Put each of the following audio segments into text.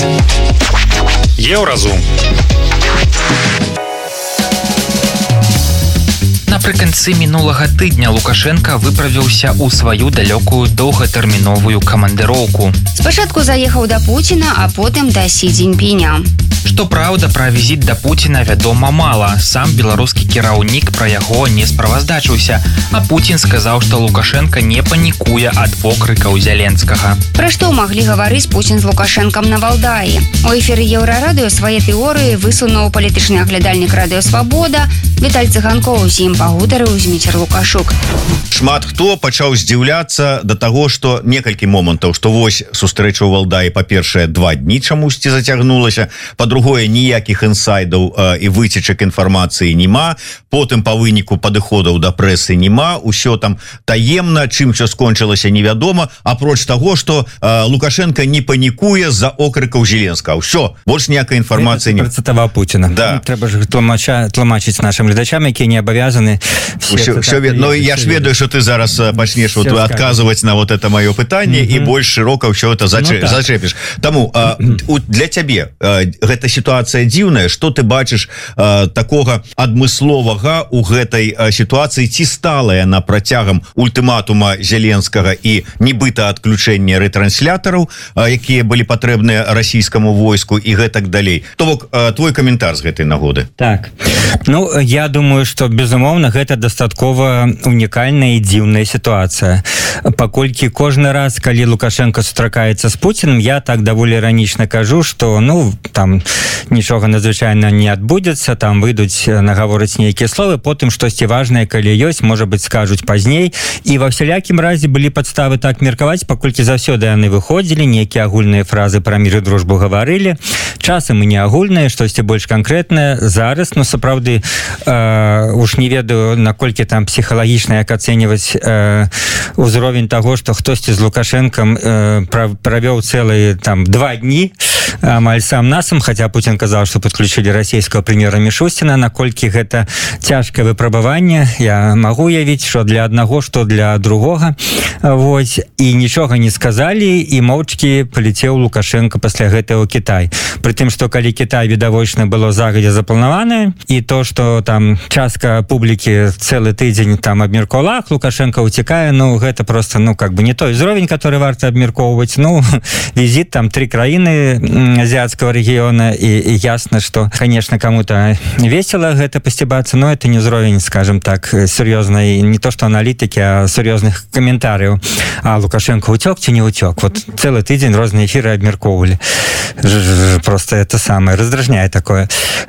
Еўразум. Напрыканцы мінулага тыдня Лукашенко выправіўся ў сваю далёкую доўгатэрміновую камандыроўку. Спачатку заехаў да Пуціна, а потым да Сі Цзіньпіня. Што праўда, пра візіт да Пуціна вядома мала. Сам беларускі кіраўнік пра яго не справаздачыўся, а Пуцін сказаў, што Лукашенко не панікуе ад покрыкаў Зяленскага. Пра што маглі гаварыць Пуцін з Лукашэнкам на Валдаі? У эфіры Еўрарадыё свае тэорыі высунуў палітычны аглядальнік Радыё Свабода Віталь Цыганкоў, з ім пагутарыў Зміцер Лукашук. Шмат хто пачаў здзіўляцца да таго, што некалькі момантаў, што вось сустрэча ў Валдаі, па-першае, 2 дні чамусьці зацягнулася, па-другое, ніякіх інсайдаў і выцечак інфармацыі няма, потым па выніку падыходаў да прэсы няма, усё там таемна, чым що скончылася невядома, апроч таго, што Лукашенко не панікуе з-за окрыкаў Зеленскага. Ўсё, больш ніякай інфармацыі не працытаваў Пуціна. Да. Трэба ж тлумачыць нашим гледачам, якія не абавязаны. Ну, я ж ведаю, что ты зараз пачнеш вот адказваць на вот это маё пытанне і больш шырока ўсё это зачэпіш. Таму для цябе гэта сітуацыя дзіўная, што ты бачыш такога адмысловага у гэтай сітуацыі, ці стала яна працягам ультыматума Зеленскага і нібыта адключэння рэтранслятораў, якія былі патрэбныя расійскаму войску і гэтак далей. То бок твой каментар з гэтай нагоды. Так, ну я думаю, что безумоўна гэта дастаткова унікальная і дзіўная сітуацыя, паколькі кожны раз, калі Лукашенко сустракаецца з Пуціным, я так даволі іранічна кажу, что ну там нічога надзвычайна не адбудзецца, там выйдуць нагаворыць нейкія словы, потым штосьці важнае, калі ёсць, можа быць, скажуць пазней, і ва всялякім разе былі падставы так меркаваць, паколькі заўсёды яны выходзілі, нейкія агульныя фразы пра мір і дружбу гаварылі, часам і не агульныя, штосьці больш канкрэтнае. Зараз, ну сапраўды, уж не ведаю, наколькі там псіхалагічна як ацэньваць узровень таго, што хтосьці з Лукашэнкам правёў цэлыя там 2 дні амаль сам насам, хаця Пуцін казаў, што падключылі расійскага прэм'ера Мішустіна, наколькі гэта цяжкае выпрабаванне, я магу уявіць, што для аднаго, што для другога, вось, і нічога не сказалі, і моўчкі паліцеў Лукашенко пасля гэтага ў Кітай. Прытым, што калі Кітай відавочна было загадзя запланаванае, і то, што там частка публікі цэлы тыдзень там абмеркавала, Лукашенко уцікае, ну гэта просто, ну как бы не той узровень, который варта абмеркоўваць. Ну, візіт там 3 краіны азіатского рэгіёна, і ясна, што, конечно, кому-то весело гэта пасцібацца, но это не ўзровень, скажем так, сур'ёзнай, не то што аналітыкі, а сур'ёзных каментарыяў. А Лукашенко уцёк ці не уцёк? Вот цэлы тыдзень розныя эфіры абмеркоўвалі. Просто это самое, раздражняе такое.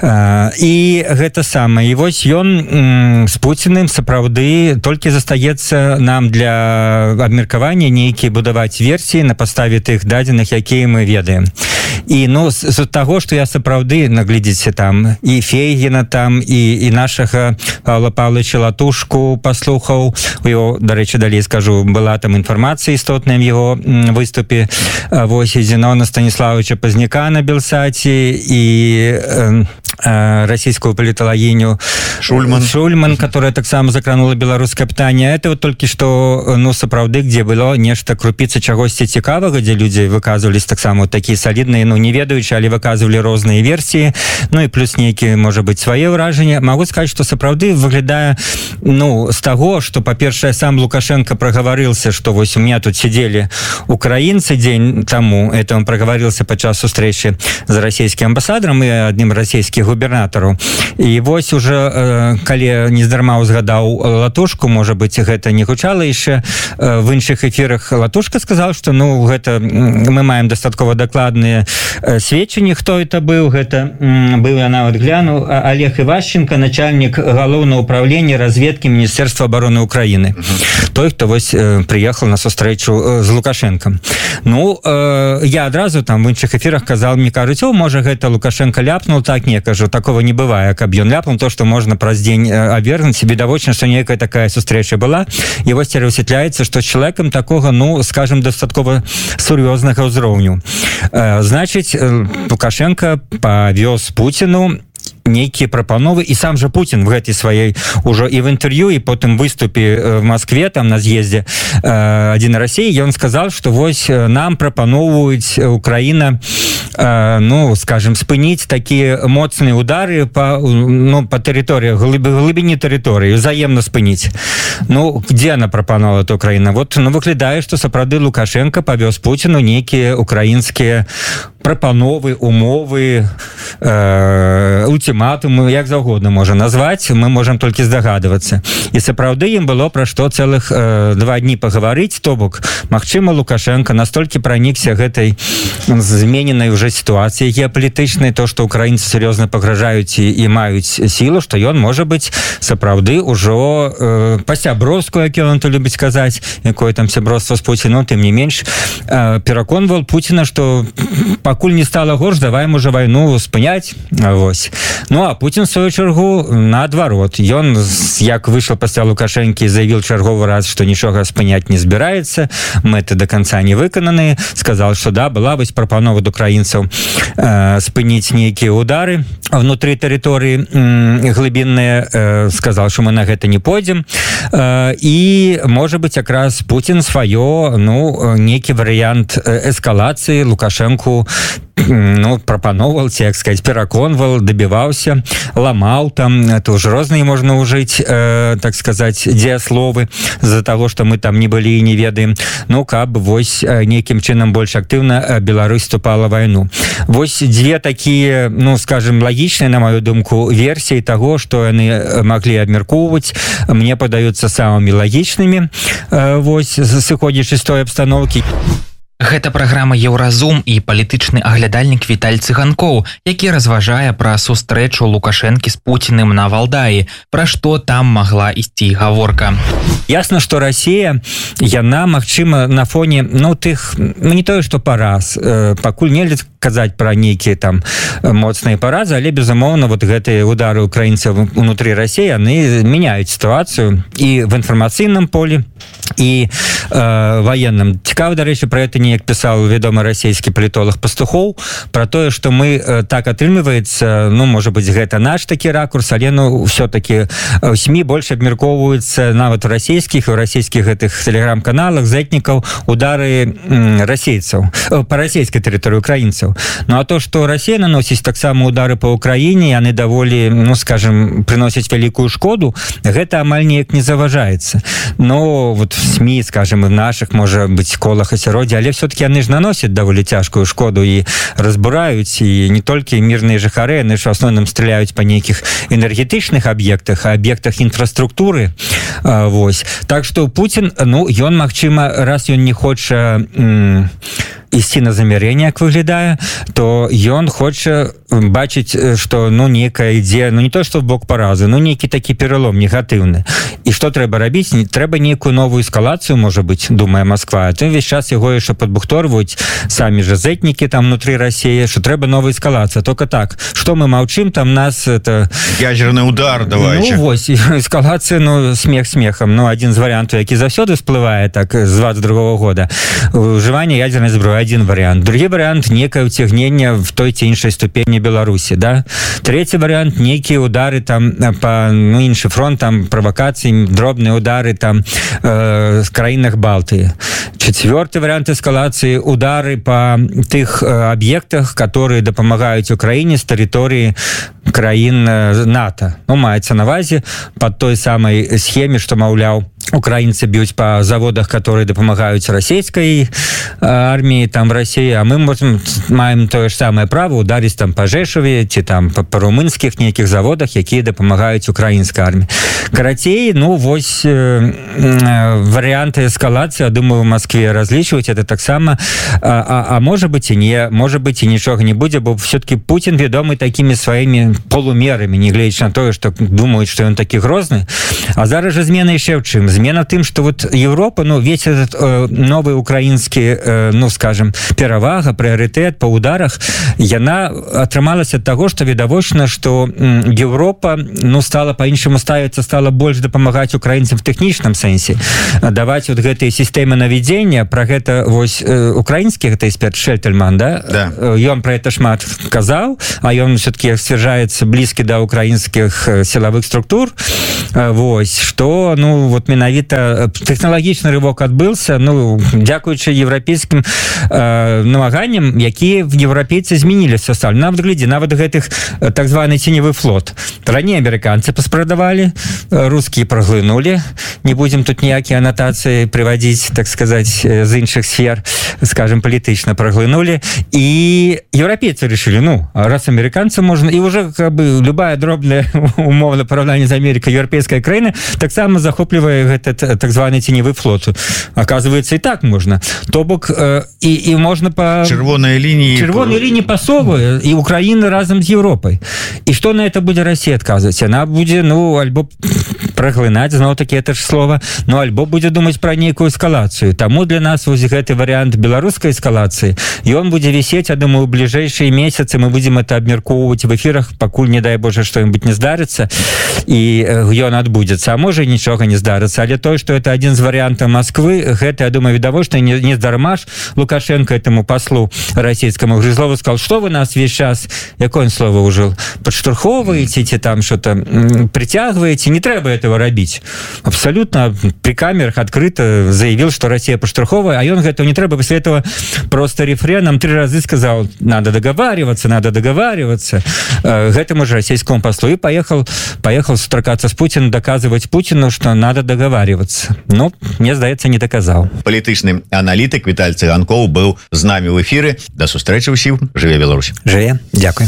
І гэта самае. І вось ён з Пуціным сапраўды толькі застаецца нам для абмеркавання нейкія будаваць версіі на падставе тых дадзеных, якія мы ведаем. І ну з таго, што я сапраўды, наглядзіце, там і Фейгіна там, і нашага Павла Павловича Латушку паслухаў, у яго, дарэчы, далей скажу, была там інфармацыя істотная в яго выступе, вось, і Зенона Станіславовича Пазняка на Белсаце, і расійскую паліталагіню Шульман, которая таксама закранула беларускае пытанне. Это вот толькі што, ну, сапраўды, дзе было нешта крупіца чагосьці цікавага, дзе людзі выказвались таксама такія салідныя, ну, не ведаючы, але выказвалі розныя версіі, ну, і плюс нейкія, можа быць, свае ўражанні. Могу сказаць, што сапраўды выглядае, ну, з таго, што, па-першае, сам Лукашенко прагаварыўся, што вось у меня тут сидзелі украінцы дзень таму, это он прагаварыўся падчас сустрэчы з расійскім амбасадарам і адным расійскіх губернатараў. І вось уже, калі нездарма узгадаў Латушку, можа быць, гэта не гучала яшчэ в іншых эфірах, Латушка сказаў, што, ну, гэта мы маем дастаткова дакладныя сведчанні, хто это быў. Гэта быў, я нават гляну, Олег Івашченко, начальнік галоўнага ўправлення разведкі Міністэрства обороны Украіны. Той, хто вось прыехаў на сустрэчу з Лукашенком. Ну, я адразу там в іншых эфірах казал, мне кажуць, о, можа, гэта Лукашенко ляпнул, так, не, кажу, такого не бывае, каб ён ляпнул, то, што можна праз дзень абвергнуць, відавочна, што нейкая такая сустрэча была, і вось цяпер высвятляецца, што з чалавекам такога, ну, скажем, дастаткова сур'ёзнага ўзроўню. Значыць, Лукашенко павёз Пуціну нейкія прапановы, і сам же Путин в гэтай сваёй ужо і в інтэрв'ю, і потым выступе в Москве там на з'ездзе «Адзінай Расіі», ён сказал, что вось нам прапановваюць Украіна, ну, скажем, спыніць такія моцныя удары по тэрыторыі, глыбіні тэрыторыі, взаемна спыніць. Ну, где она прапановала эта Украіна? Вот, ну, выглядае, что сапраўды Лукашенко павёз Путину нейкія украінскія прапановы, умовы, ультиматумы, як заўгодна можа назваць, мы можем толькі здагадвацца. І сапраўды ім было пра што цэлых 2 дні пагаварыць, то бок, магчыма, Лукашенко настолькі пранікся гэтай змененай уже сітуацыі геапалітычнай, то, што украінцы сур'ёзна пагражаюць і маюць сілу, што ён, можа быць, сапраўды ўжо па-сяброўску, як ён то любіць казаць, якое там сяброўства з Пуціным, тым не менш, пераконваў Пуціна, што пакуль не стала горш, давай уже вайну спыняць. Вось. Ну, а Путин, в свою чаргу, наадварот. Ён, як выйшаў пасля Лукашэнкі, заявіў чарговы раз, што нічога спыняць не збіраецца, мэты до конца не выкананы, сказал, что да, была вось прапанова ад украінцаў спыніць нейкія удары внутры тэрыторыі глыбінныя, сказал, что мы на гэта не пойдзем, і, можа быць, якраз Путин сваё, ну, нейкі варыянт эскалацыі Лукашэнку, ну, прапановал, як сказать, пераконвал, добиваўся, ламаў там, это уже розныя можна ўжыць, так сказать, дзеясловы з-за того, что мы там не былі і не ведаем, ну, каб вось нейкім чынам больш актыўна Беларусь вступала вайну. Вось дзве такія, ну, скажем, лагічныя, на мою думку, версіі таго, што яны маглі абмяркоўваць, мне падаюцца самымі лагічнымі, вось, сыходзячы з той абстаноўкі. Гэта праграма «Еўразум» і палітычны аглядальнік Віталь Цыганкоў, які разважае пра сустрэчу Лукашэнкі з Пуціным на Валдаі, пра што там магла ісці гаворка. Ясна, што Расія, яна, магчыма, на фоне, ну, тых, ну, не тое, што параз, пакуль нельзя казаць пра нейкія там моцныя паразы, але, безумоўна, вот гэтыя удары украінцаў унутры Расіі, яны мяняюць сітуацыю і в інфармацыйным полі, і военным. Цікава, дарэчы, пра гэта неяк пісаў вядомы расійскі палітолог Пастухоў, пра тое, што мы так атрымліваецца, ну, можа быць, гэта наш такі ракурс, але, ну, все-таки СМІ больш абмяркоўваюцца нават у расійскіх гэтых тэлеграм-каналах, зэтнікаў, удары расейцаў, па расійскай тэрыторыі украінцаў. Ну, а то, што Расія наносіць таксама удары па Украіне, яны даволі, ну, скажем, прыносяць вялікую шкоду, гэта амаль неяк не заважаецца. Но вот в СМІ, скажем, і в наших, можа быць, колах асяроддзя, але все-таки яны ж наносят даволі цяжкую шкоду і разбураюць, і не толькі мірныя жыхары, яны ж в асноўным стреляюць па нейкіх энергетычных аб'ектах, аб'ектах інфраструктуры. Вось. Так што Путін, ну, ён, магчыма, раз ён не хоча ісці на замярэнне, як выглядае, то ён хоча бачыць, што, ну, некая ідзе, ну, не то, што в бок паразы, ну, нейкі такі пералом негатыўны. І што трэба рабіць? Трэба нейкую новую эскалацыю, можа быць, думае Москва. А то весь час яго яшчэ падбухторваюць самі же зэтнікі там внутры Расіі, што трэба новая эскалацыя. Только так, што мы маўчым, там нас это... Ядерный удар, давайте. Ну, вось, эскалацыя, ну, смех смехам. Ну, один з варыянтаў, які заўсёды всплывае, так, з 22 года. Ужыванне ядернай зброі, один вариант. Другі вариант, некае ўцягненне в той ці іншай ступені Беларусі, да? Третий вариант, нейкія удары там по, ну, іншы фронт, там, правокацыі, дробныя удары там в краінах Балтыі. Четвертый вариант эскалации, удары по тых объектах, которые дапамагаюць Украине с территории краін НАТО. Ну, маецца на ўвазе под той самой схеме, что, маўляў, украинцы бьют по заводах, которые дапамагаюць расійскай армии там в России, а мы маем тое ж самое право ударить там по Жешове ці там по румынскіх нейкіх заводах, якія дапамагаюць украинской армии. Карацей, ну, вось варианты эскалации, я думаю, в Москве различивать это таксама, а может быть и не, может быть и ничего не будет, бо все-таки Путин ведомый такими своими полумерами, не глядячи на то, что думают, что он таки грозный. А зараз же змена еще в чем? Змена тым, что вот Европа, ну, весь этот новый украинский, ну, скажем, перавага, приоритет по ударах, яна атрымалась от того, что відавочна, что Европа, ну, стала по-іншаму ставіцца, стала больш дапамагаць украінцам в тэхнічным сэнсе, даваць вот гэтыя системы наведения, вызначэння про гэта вось украінскі гэта эксперт Шельтельман, да? Ён про это шмат казаў, а ён все-таки сцвярджаецца блізкі да украінскіх сілавых структур. Вось, што, ну, вот менавіта тэхналагічны рывок адбыўся, ну, дзякуючы еўрапейскім намаганням, якія еўрапейцы змяніліся сталі. Нават глядзі, нават гэтых так званы ценевы флот. Раней амерыканцы паспрадавалі, рускія праглынулі. Не будем тут ніякія анатацыі прыводзіць, так сказаць, з іншых сфер, скажем, палітычна праглынулі. І еўрапейцы решили, ну, раз амерыканцы можна, і уже как бы любая дробная умовна параўнанне з Амерыкай, еўрапейская краіна таксама захоплівае гэты так званы ценевы флот. Оказывается, і так можна. То бок, і можна по... Чырвоныя лініі пасовы, і Украіна разам з Еўропай. І што на это будзе Расія адказваць? Яна будзе, ну, альбо праглынаць, зноў такі это ж слова, ну, альбо будзе думаць пра нейкую эскалацыю. Таму для нас вось гэты варыянт беларускай эскалацыі, ён будзе вісець, я думаю, у бліжэйшыя месяцы мы будзем это абмяркоўваць в эфірах, пакуль, не дай Боже, што-нибудь не здарыцца, і ён адбудзецца. А можа, нічога не здарыцца. Але тое, што это адзін з варыянтаў Москвы, гэта, я думаю, відавочна, не здарма ж Лукашенко этому послу расійскаму Грызлову сказал, что вы нас весь час, якое он слово ужил, подштурховываете, ці там что-то притягиваете, не трэба этого рабіць. Абсолютно при камерах открыто заявил, что Россия поштурховая, а ён гэтага не трэба, после этого просто рефреном 3 разы сказал, надо договариваться. Гэтому же российскому послу и поехал сустракаться с Путиным, доказывать Путину, что надо договариваться. Но, мне здаецца, не доказал. Палітычны аналітык Віталь Цыганкоў быў з намі ў эфіры. Да сустрэчы ўсім. Жыве Беларусь. Жыве. Дзякуй.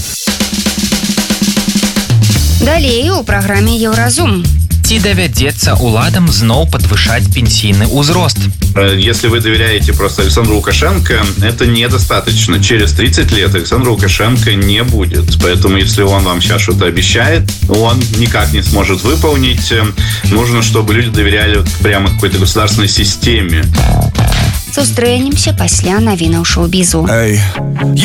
Далей у праграме Еўразум. Ці давядзецца уладам зноў подвышать пенсийный узрост? Если вы доверяете просто Александру Лукашенко, это недостаточно. Через 30 лет Александра Лукашенко не будет. Поэтому, если он вам сейчас что-то обещает, он никак не сможет выполнить. Нужно, чтобы люди доверяли прямо какой-то государственной системе. Сустрэнемся пасля навінаў шоу-бізу.